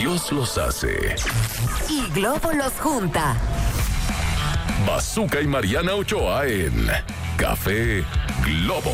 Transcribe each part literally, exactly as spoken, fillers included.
Dios los hace y Globo los junta. Bazooka y Mariana Ochoa en Café Globo.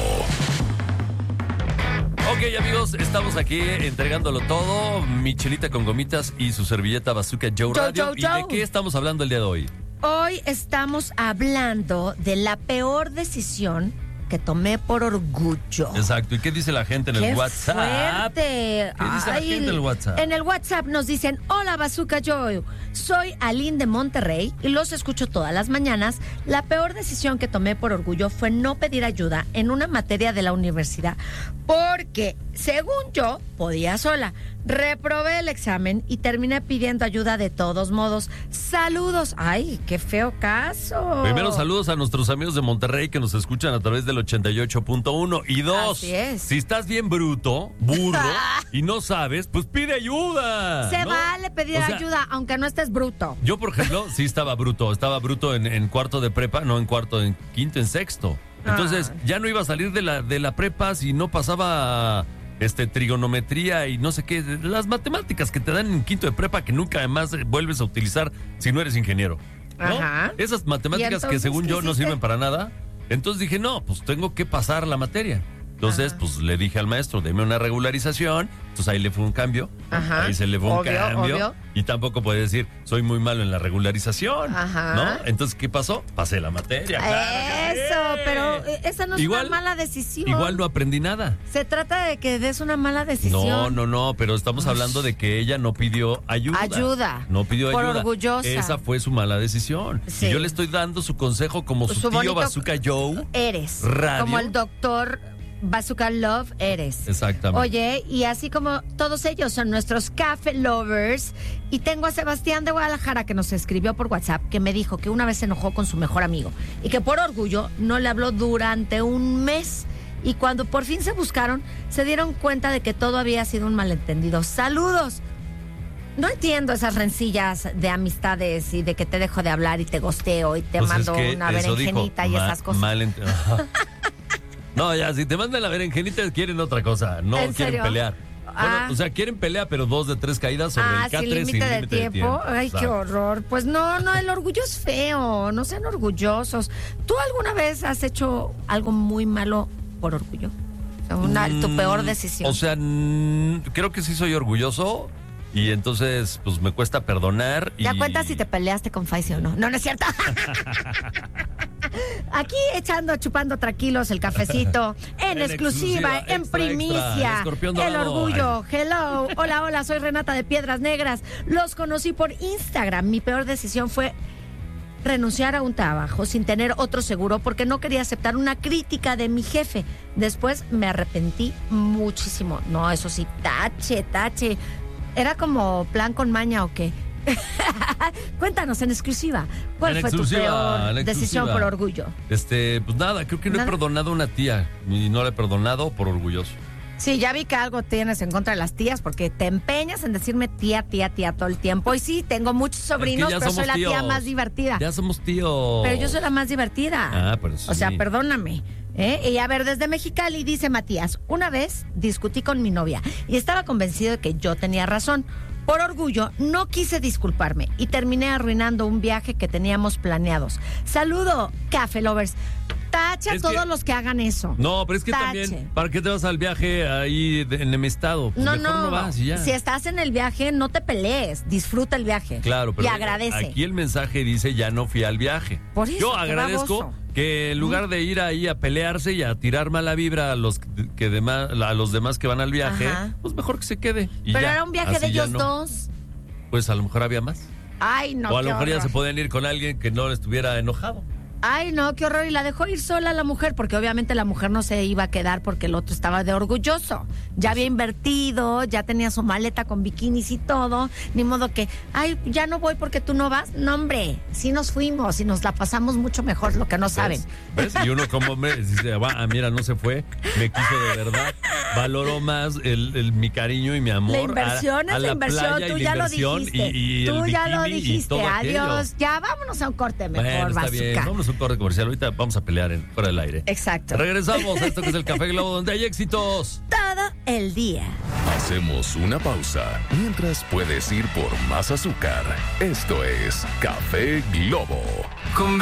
Ok, amigos, estamos aquí entregándolo todo. Michelita con gomitas y su servilleta Bazooka Joe Radio. Joe, Joe, Joe. ¿Y de qué estamos hablando el día de hoy? Hoy estamos hablando de la peor decisión que tomé por orgullo. Exacto. ¿Y qué dice la gente en ¡Qué el WhatsApp? fuerte! ¿Qué dice Ay, la gente en el WhatsApp? En el WhatsApp nos dicen: hola, Bazooka Joe, soy Aline de Monterrey y los escucho todas las mañanas. La peor decisión que tomé por orgullo fue no pedir ayuda en una materia de la universidad porque, según yo, podía sola. Reprobé el examen y terminé pidiendo ayuda de todos modos. ¡Saludos! ¡Ay, qué feo caso! Primero, saludos a nuestros amigos de Monterrey que nos escuchan a través del ochenta y ocho punto uno. Y dos, Así es. si estás bien bruto, burro, y no sabes, pues pide ayuda. Se ¿no? vale pedir O sea, ayuda, aunque no estés bruto. Yo, por ejemplo, sí estaba bruto. Estaba bruto en, en cuarto de prepa, no en cuarto, en quinto, en sexto. Entonces, Ah. ya no iba a salir de la, de la prepa si no pasaba este trigonometría y no sé qué. Las matemáticas que te dan en quinto de prepa que nunca más vuelves a utilizar si no eres ingeniero, ¿no? Ajá. Esas ¿Y matemáticas entonces que según qué yo no hiciste? sirven para nada. Entonces dije, no, pues tengo que pasar la materia. Entonces, Ajá. pues le dije al maestro, deme una regularización. Entonces ahí le fue un cambio. Ajá. Ahí se le fue un Obvio, cambio. obvio. Y tampoco puede decir, soy muy malo en la regularización. Ajá. ¿No? Entonces, ¿qué pasó? Pasé la materia. claro que Eso, sí. pero eh, esa no es Igual- una mala decisión. Igual no aprendí nada. Se trata de que des una mala decisión. No, no, no, pero estamos hablando de que ella no pidió ayuda. Ayuda. No pidió Por ayuda. orgullosa. Esa fue su mala decisión. Sí. Y yo le estoy dando su consejo como su, Su tío bonito- Bazooka Joe. Eres. Radio. Como el doctor Bazooka Love eres. Exactamente. Oye, y así como todos ellos son nuestros café lovers. Y tengo a Sebastián de Guadalajara que nos escribió por WhatsApp que me dijo que una vez se enojó con su mejor amigo y que por orgullo no le habló durante un mes. Y cuando por fin se buscaron, se dieron cuenta de que todo había sido un malentendido. ¡Saludos! No entiendo esas rencillas de amistades y de que te dejo de hablar y te gosteo y te Pues mando es que una eso berenjenita dijo, y ma- esas cosas. mal ent- Ajá. No, ya, si te mandan la berenjenita quieren otra cosa, no ¿En quieren serio? pelear. Ah. Bueno, o sea, quieren pelea, pero dos de tres caídas sobre Ah, el sin catre límite de límite tiempo. Ay, qué Exacto. horror. Pues no, no, el orgullo es feo. No sean orgullosos. ¿Tú alguna vez has hecho algo muy malo por orgullo? O sea, una- tu peor decisión. O sea, mm, creo que sí soy orgulloso y entonces pues me cuesta perdonar. Y... ¿Ya cuentas si te peleaste con Faisy o no? No, no es cierto. Aquí echando, chupando tranquilos el cafecito, en, En exclusiva, exclusiva, en extra, primicia. extra, escorpión El dorado. orgullo. Hello. Hola, hola, soy Renata de Piedras Negras. Los conocí por Instagram. Mi peor decisión fue renunciar a un trabajo sin tener otro seguro porque no quería aceptar una crítica de mi jefe. Después me arrepentí muchísimo. No, eso sí, tache, tache. ¿Era como plan con maña o qué? Cuéntanos en exclusiva. ¿Cuál En fue exclusiva, tu peor en decisión exclusiva. por orgullo? Este, pues nada, creo que no Nada. he perdonado a una tía y no la he perdonado por orgulloso. Sí, ya vi que algo tienes en contra de las tías porque te empeñas en decirme tía, tía, tía todo el tiempo. Y sí, tengo muchos sobrinos, ya pero somos soy la tía tíos. más divertida. Ya somos tíos. Pero yo soy la más divertida. Ah, pero sí. O sea, perdóname. ¿eh? Y a ver, desde Mexicali dice Matías, una vez discutí con mi novia y estaba convencido de que yo tenía razón. Por orgullo, no quise disculparme y terminé arruinando un viaje que teníamos planeados. Saludo, Café Lovers. Tacha a Es todos que- los que hagan eso. No, pero es que Tache. también, ¿para qué te vas al viaje ahí de- enemistado? Pues No, mejor no, no, vas y ya. si estás en el viaje, no te pelees, disfruta el viaje. Claro, pero y agradece. aquí el mensaje dice ya no fui al viaje. Por eso, Yo qué agradezco baboso. que en lugar de ir ahí a pelearse y a tirar mala vibra a los que, que demás, a los demás que van al viaje, Ajá. pues mejor que se quede. y Pero ya. era un viaje Así de ya ellos no. dos. Pues a lo mejor había más. Ay, no, o a qué lo mejor ya horror. se podían ir con alguien que no estuviera enojado. Ay, no, qué horror. Y la dejó ir sola la mujer, porque obviamente la mujer no se iba a quedar porque el otro estaba de orgulloso. Ya había invertido, ya tenía su maleta con bikinis y todo. Ni modo que, ay, ya no voy porque tú no vas. No, hombre, sí nos fuimos y nos la pasamos mucho mejor, lo que no saben. ¿Ves? ¿Ves? Y uno como hombre dice, va, ah, mira, no se fue, me quiso de verdad. Valoró más el, el- mi cariño y mi amor. La inversión a, a es la inversión, playa y tú la ya lo inversión dijiste. y- y el tú ya lo bikini y dijiste. todo aquello. Adiós. Ya, vámonos a un corte mejor, Bueno, está bien, Bazooka. vámonos a un corte comercial. Ahorita vamos a pelear en, fuera del aire. Exacto. Regresamos a esto que es el Café Globo, donde hay éxitos. Todo el día. Hacemos una pausa mientras puedes ir por más azúcar. Esto es Café Globo.